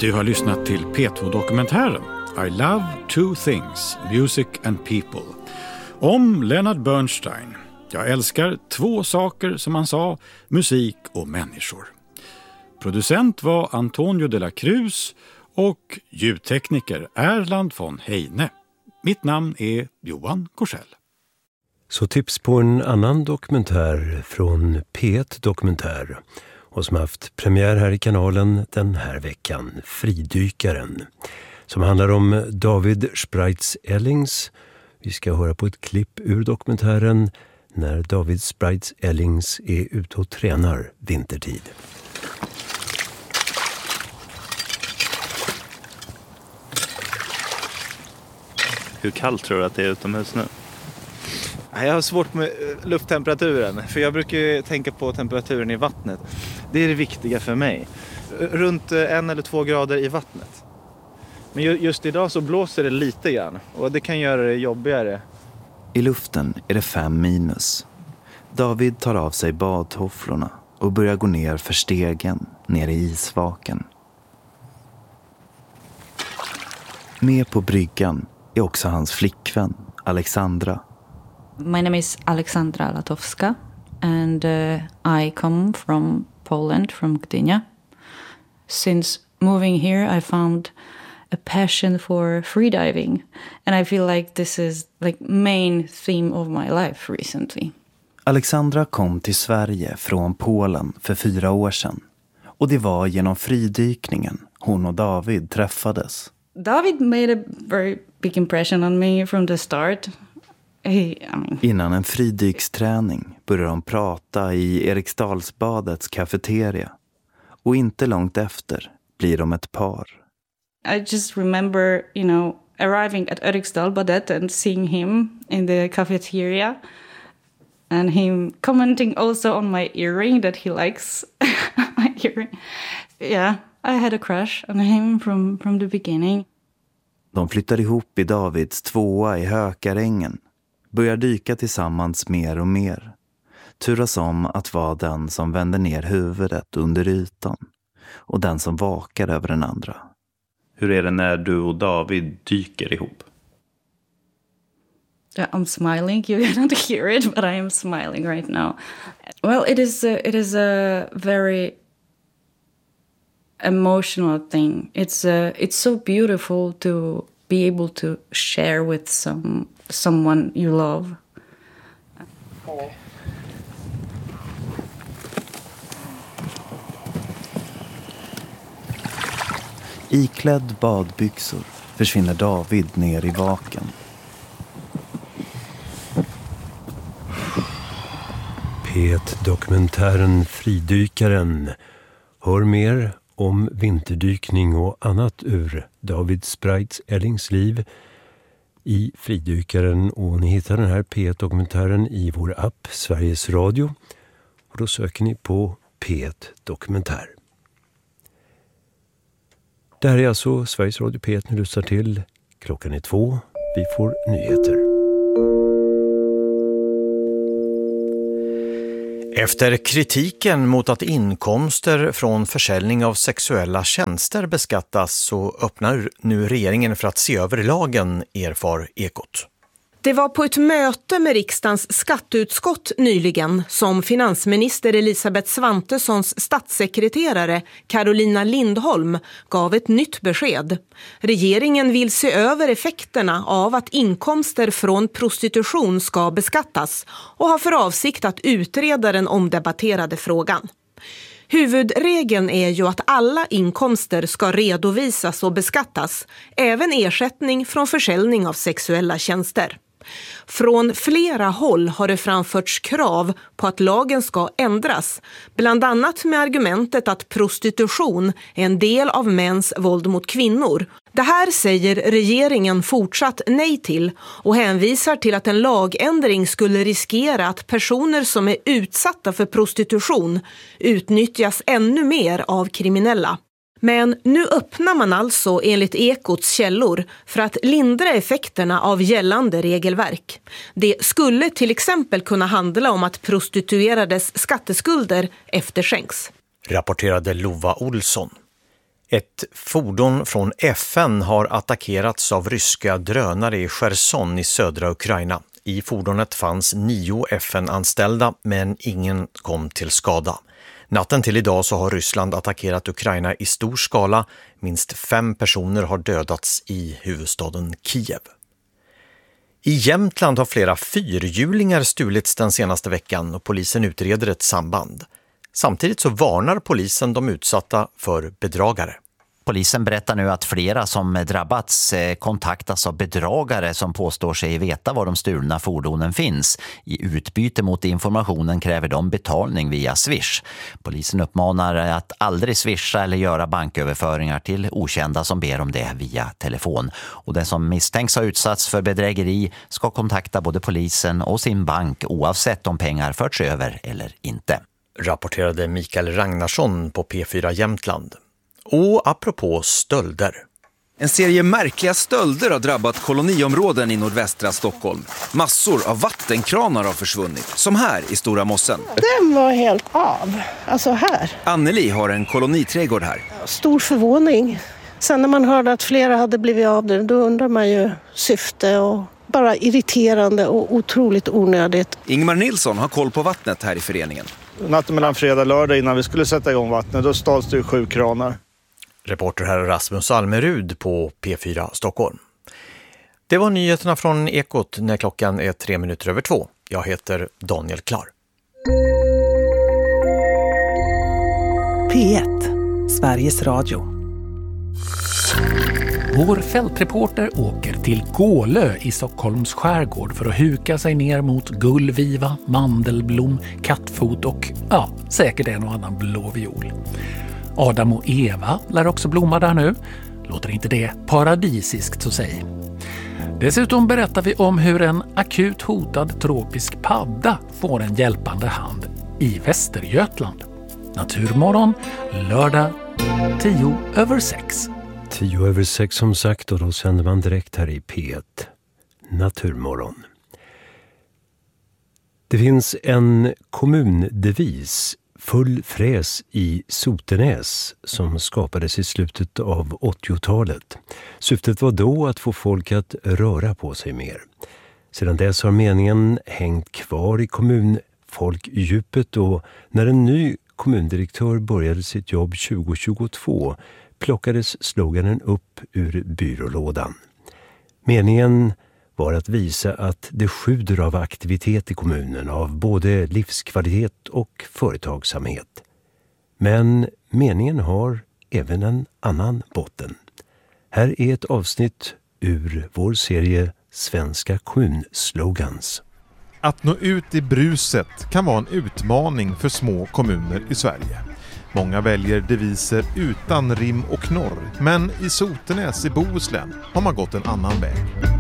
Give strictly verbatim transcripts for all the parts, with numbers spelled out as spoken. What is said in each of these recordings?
Du har lyssnat till P två-dokumentären I Love Two Things, Music and People om Leonard Bernstein. Jag älskar två saker, som han sa, musik och människor. Producent var Antonio de la Cruz och ljudtekniker Erland von Heine. Mitt namn är Johan Korsell. Så tips på en annan dokumentär från P ett Dokumentär och som haft premiär här i kanalen den här veckan, Fridykaren, som handlar om David Spreitz-Ellings. Vi ska höra på ett klipp ur dokumentären när David Spreitz-Ellings är ute och tränar vintertid. Hur kallt tror du att det är utomhus nu? Jag har svårt med lufttemperaturen, för jag brukar ju tänka på temperaturen i vattnet. Det är det viktiga för mig. Runt en eller två grader i vattnet. Men just idag så blåser det lite grann och det kan göra det jobbigare. I luften är det fem minus. David tar av sig badtofflorna och börjar gå ner för stegen ner i isvaken. Med på bryggan är också hans flickvän Alexandra. My name is Alexandra Latowska and uh, I come from Poland, from Gdynia. Since moving here I found a passion for freediving and I feel like this is like main theme of my life recently. Alexandra kom till Sverige från Polen för fyra år sedan och det var genom fridykningen hon och David träffades. David made a very big impression on me from the start. He, I mean... Innan en fridyksträning började de prata i Eriksdalsbadets kafeteria och inte långt efter blir de ett par. I just remember, you know, arriving at Eriksdalsbadet and seeing him in the cafeteria and him commenting also on my earring that he likes my earring. Yeah, I had a crush on him from, from the beginning. De flyttar ihop i Davids tvåa i Hökarängen, börjar dyka tillsammans mer och mer. Turas om att vara den som vänder ner huvudet under ytan och den som vakar över den andra. Hur är det när du och David dyker ihop? Yeah, I'm smiling. You cannot hear it, but I am smiling right now. Well, it is a, it is a very emotional thing. It's a, it's so beautiful to be able to share with some someone you love. Iklädd badbyxor försvinner David ner i vaken. P ett-dokumentären Fridykaren. Hör mer om vinterdykning och annat ur David Spreitz-Ellings liv i Fridykaren, och ni hittar den här P ett-dokumentären i vår app Sveriges Radio och då söker ni på P ett-dokumentär. Det här är alltså Sveriges Radio P ett ni lyssnar till. Klockan är två. Vi får nyheter. Efter kritiken mot att inkomster från försäljning av sexuella tjänster beskattas så öppnar nu regeringen för att se över lagen, erfar Ekot. Det var på ett möte med riksdagens skatteutskott nyligen som finansminister Elisabeth Svantessons statssekreterare Carolina Lindholm gav ett nytt besked. Regeringen vill se över effekterna av att inkomster från prostitution ska beskattas och har för avsikt att utreda den omdebatterade frågan. Huvudregeln är ju att alla inkomster ska redovisas och beskattas, även ersättning från försäljning av sexuella tjänster. Från flera håll har det framförts krav på att lagen ska ändras, bland annat med argumentet att prostitution är en del av mäns våld mot kvinnor. Det här säger regeringen fortsatt nej till och hänvisar till att en lagändring skulle riskera att personer som är utsatta för prostitution utnyttjas ännu mer av kriminella. Men nu öppnar man alltså enligt Ekots källor för att lindra effekterna av gällande regelverk. Det skulle till exempel kunna handla om att prostituerades skatteskulder efterskänks. Rapporterade Lova Olsson. Ett fordon från F N har attackerats av ryska drönare i Cherson i södra Ukraina. I fordonet fanns nio F N-anställda men ingen kom till skada. Natten till idag så har Ryssland attackerat Ukraina i stor skala. Minst fem personer har dödats i huvudstaden Kiev. I Jämtland har flera fyrhjulingar stulits den senaste veckan och polisen utreder ett samband. Samtidigt så varnar polisen de utsatta för bedragare. Polisen berättar nu att flera som drabbats kontaktas av bedragare som påstår sig veta var de stulna fordonen finns. I utbyte mot informationen kräver de betalning via Swish. Polisen uppmanar att aldrig swisha eller göra banköverföringar till okända som ber om det via telefon. Och den som misstänks ha utsatts för bedrägeri ska kontakta både polisen och sin bank oavsett om pengar förts över eller inte. Rapporterade Mikael Ragnarsson på P fyra Jämtland. Och apropå stölder. En serie märkliga stölder har drabbat koloniområden i nordvästra Stockholm. Massor av vattenkranar har försvunnit, som här i Stora Mossen. Den var helt av, alltså här. Anneli har en koloniträdgård här. Stor förvåning. Sen när man hörde att flera hade blivit av det, då undrar man ju syfte och bara irriterande och otroligt onödigt. Ingmar Nilsson har koll på vattnet här i föreningen. Natten mellan fredag och lördag innan vi skulle sätta igång vattnet, då stals det sju kranar. Reporter här Rasmus Almerud på P fyra Stockholm. Det var nyheterna från Ekot när klockan är tre minuter över två. Jag heter Daniel Klar. P ett, Sveriges Radio. Vår fältreporter åker till Gålö i Stockholms skärgård för att huka sig ner mot gullviva, mandelblom, kattfot och ja, säkert en och annan blåviol. Adam och Eva lär också blomma där nu. Låter inte det paradisiskt så säg. Dessutom berättar vi om hur en akut hotad tropisk padda får en hjälpande hand i Västergötland. Naturmorgon, lördag tio över sex. Tio över sex som sagt, och då sänder man direkt här i P ett. Naturmorgon. Det finns en kommundevis, full fräs i Sotenäs, som skapades i slutet av åttiotalet. Syftet var då att få folk att röra på sig mer. Sedan dess har meningen hängt kvar i kommunfolkdjupet, och när en ny kommundirektör började sitt jobb tjugo tjugotvå plockades sloganen upp ur byrålådan. Meningen var att visa att det sjuder av aktivitet i kommunen, av både livskvalitet och företagsamhet. Men meningen har även en annan botten. Här är ett avsnitt ur vår serie Svenska kommunslogans. Att nå ut i bruset kan vara en utmaning för små kommuner i Sverige. Många väljer deviser utan rim och knorr, men i Sotenäs i Bohuslän har man gått en annan väg.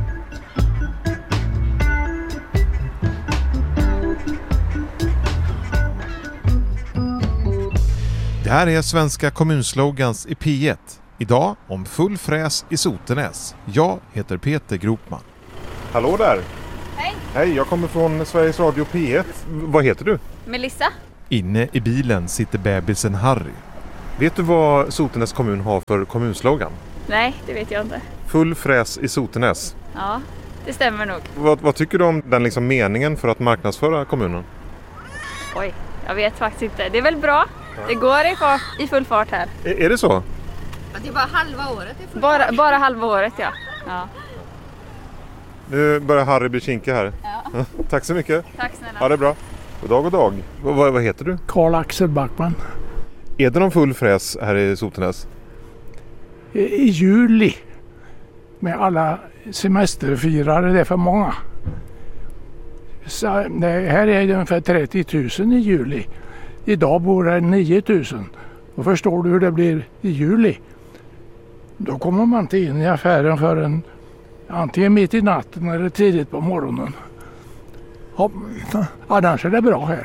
Det här är Svenska kommunslogans i P ett. Idag om full fräs i Sotenäs. Jag heter Peter Gropman. Hallå där! Hej! Hej, jag kommer från Sveriges Radio P ett. Vad heter du? Melissa. Inne i bilen sitter bebisen Harry. Vet du vad Sotenäs kommun har för kommunslogan? Nej, det vet jag inte. Full fräs i Sotenäs. Ja, det stämmer nog. Vad, vad tycker du om den liksom meningen för att marknadsföra kommunen? Oj, jag vet faktiskt inte. Det är väl bra. Det går i, fart, i full fart här. Är, är det så? Det är bara halva året. I full bara, fart. bara halva året, ja. ja. Nu börjar Harry bli kinkig här. Ja. Tack så mycket. Tack snälla. Ja, det är bra. God dag, god dag. Vad, vad heter du? Karl-Axel Backman. Är det någon full fräs här i Sotenäs? I, I juli. Med alla semesterfirare, det är för många. Så, nej, här är det ungefär trettio tusen i juli. Idag bor det nio tusen. Och förstår du hur det blir i juli? Då kommer man inte in i affären förrän antingen mitt i natten eller tidigt på morgonen. Ja, annars är det bra här.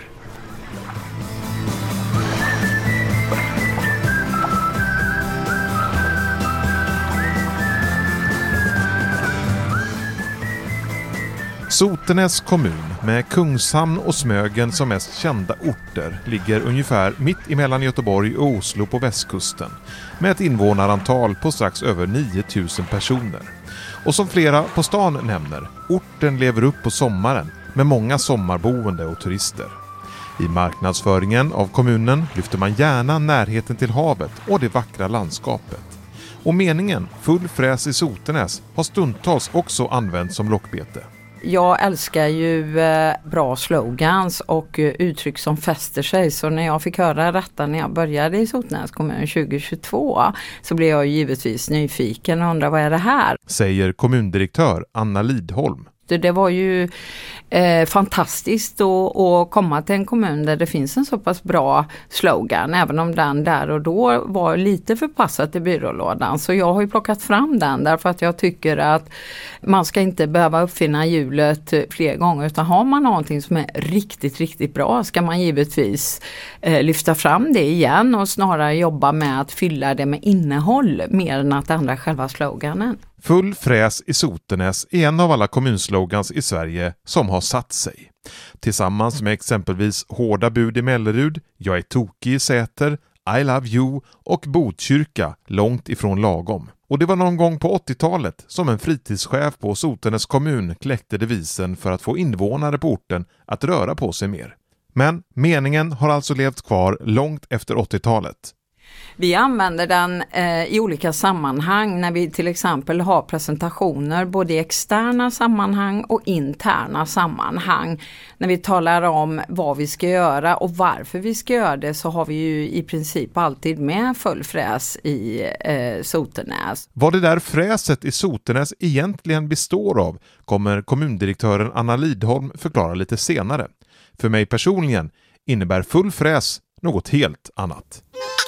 Sotenäs kommun med Kungshamn och Smögen som mest kända orter ligger ungefär mitt emellan Göteborg och Oslo på västkusten med ett invånarantal på strax över nio tusen personer. Och som flera på stan nämner, orten lever upp på sommaren med många sommarboende och turister. I marknadsföringen av kommunen lyfter man gärna närheten till havet och det vackra landskapet. Och meningen full fräs i Sotenäs har stundtals också använts som lockbete. Jag älskar ju eh, bra slogans och eh, uttryck som fäster sig. Så när jag fick höra detta när jag började i Sotenäs kommun tjugohundratjugotvå så blev jag givetvis nyfiken och undrar vad är det här? Säger kommundirektör Anna Lidholm. Det var ju eh, fantastiskt att, att komma till en kommun där det finns en så pass bra slogan, även om den där och då var lite förpassat i byrålådan. Så jag har ju plockat fram den därför att jag tycker att man ska inte behöva uppfinna hjulet fler gånger, utan har man någonting som är riktigt, riktigt bra ska man givetvis eh, lyfta fram det igen och snarare jobba med att fylla det med innehåll mer än att ändra själva sloganen. Full fräs i Sotenäs är en av alla kommunslogans i Sverige som har satt sig. Tillsammans med exempelvis Hårda bud i Mellerud, Jag är tokig i Säter, I love you och Botkyrka långt ifrån lagom. Och det var någon gång på åttiotalet som en fritidschef på Sotenäs kommun kläckte devisen för att få invånare på orten att röra på sig mer. Men meningen har alltså levt kvar långt efter åttiotalet. Vi använder den eh, i olika sammanhang när vi till exempel har presentationer både i externa sammanhang och interna sammanhang. När vi talar om vad vi ska göra och varför vi ska göra det så har vi ju i princip alltid med full fräs i eh, Sotenäs. Vad det där fräset i Sotenäs egentligen består av kommer kommundirektören Anna Lidholm förklara lite senare. För mig personligen innebär full fräs något helt annat.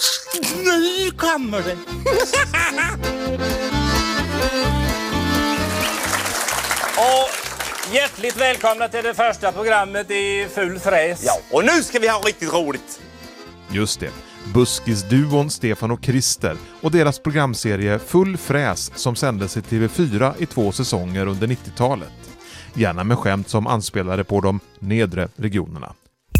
Nu kommer det! Och hjärtligt välkomna till det första programmet i Full fräs. Ja, och nu ska vi ha riktigt roligt. Just det. Buskisduon Stefan och Christer och deras programserie Full fräs som sändes i T V fyra i två säsonger under nittiotalet. Gärna med skämt som anspelade på de nedre regionerna.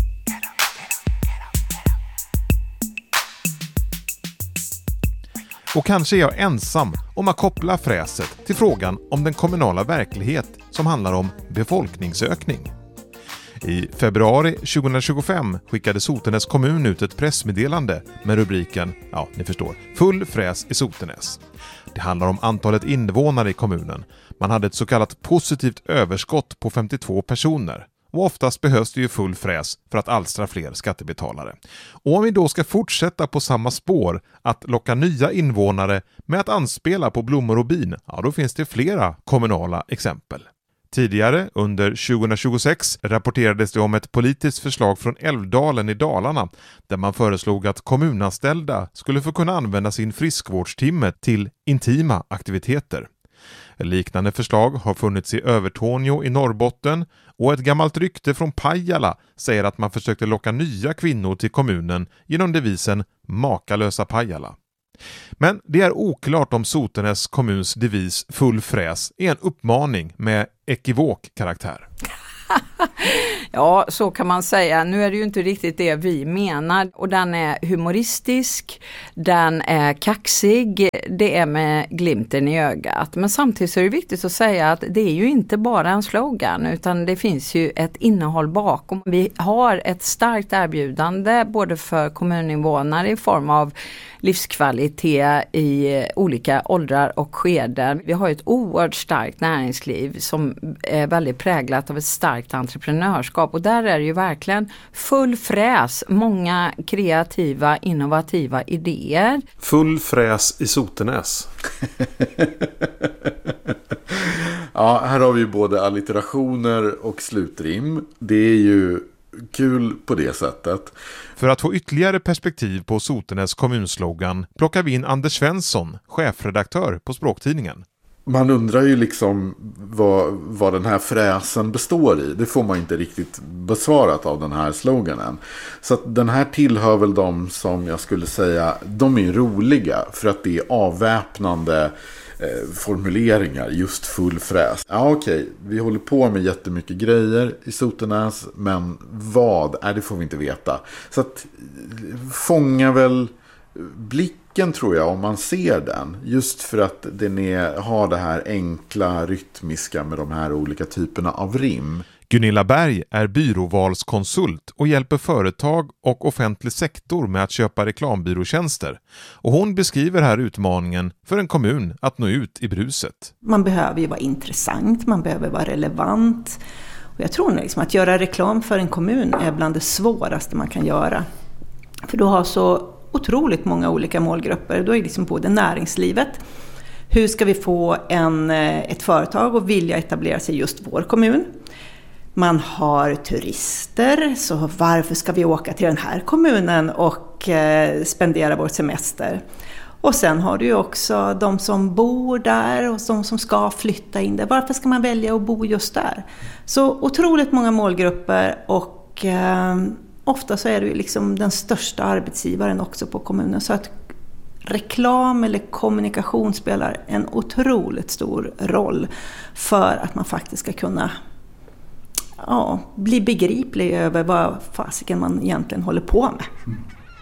Och kanske är jag ensam om att koppla fräset till frågan om den kommunala verklighet som handlar om befolkningsökning. I februari tjugohundratjugofem skickade Sotenäs kommun ut ett pressmeddelande med rubriken, ja ni förstår, Full fräs i Sotenäs. Det handlar om antalet invånare i kommunen. Man hade ett så kallat positivt överskott på femtiotvå personer. Och oftast behövs det ju full fräs för att alstra fler skattebetalare. Och om vi då ska fortsätta på samma spår att locka nya invånare med att anspela på blommor och bin, ja då finns det flera kommunala exempel. Tidigare, under tjugohundratjugosex, rapporterades det om ett politiskt förslag från Älvdalen i Dalarna där man föreslog att kommunanställda skulle få kunna använda sin friskvårdstimme till intima aktiviteter. Liknande förslag har funnits i Övertorneå i Norrbotten och ett gammalt rykte från Pajala säger att man försökte locka nya kvinnor till kommunen genom devisen Makalösa Pajala. Men det är oklart om Sotenäs kommuns devis Full fräs är en uppmaning med ekivok karaktär. Ja, så kan man säga. Nu är det ju inte riktigt det vi menar. Och den är humoristisk, den är kaxig, det är med glimten i ögat. Men samtidigt så är det viktigt att säga att det är ju inte bara en slogan utan det finns ju ett innehåll bakom. Vi har ett starkt erbjudande både för kommuninvånare i form av livskvalitet i olika åldrar och skeden. Vi har ett oerhört starkt näringsliv som är väldigt präglat av ett starkt entreprenörskap och där är det ju verkligen full fräs, många kreativa, innovativa idéer. Full fräs i Sotenäs. Ja, här har vi ju både allitterationer och slutrim. Det är ju kul på det sättet. För att få ytterligare perspektiv på Sotenäs kommunslogan plockar vi in Anders Svensson, chefredaktör på Språktidningen. man undrar ju liksom vad, vad den här fräsen består i. Det får man inte riktigt besvarat av den här sloganen. Så att den här tillhör väl de som jag skulle säga, de är roliga för att det är avväpnande eh, formuleringar, just full fräs. Ja okej, vi håller på med jättemycket grejer i Sotenäs, men vad är det får vi inte veta. Så att fånga väl blicken tror jag om man ser den, just för att den är, har det här enkla rytmiska med de här olika typerna av rim. Gunilla Berg är byråvalskonsult och hjälper företag och offentlig sektor med att köpa reklambyråtjänster. Och hon beskriver här utmaningen för en kommun att nå ut i bruset. Man behöver ju vara intressant, man behöver vara relevant. Och jag tror liksom att göra reklam för en kommun är bland det svåraste man kan göra. För du har så otroligt många olika målgrupper. Då är det liksom både näringslivet. Hur ska vi få en, ett företag att vilja etablera sig i just vår kommun? Man har turister, så varför ska vi åka till den här kommunen och eh, spendera vår semester? Och sen har du ju också de som bor där och de som ska flytta in där. Varför ska man välja att bo just där? Så otroligt många målgrupper och eh, ofta så är det ju liksom den största arbetsgivaren också på kommunen. Så att reklam eller kommunikation spelar en otroligt stor roll för att man faktiskt ska kunna ja, bli begriplig över vad fasiken man egentligen håller på med.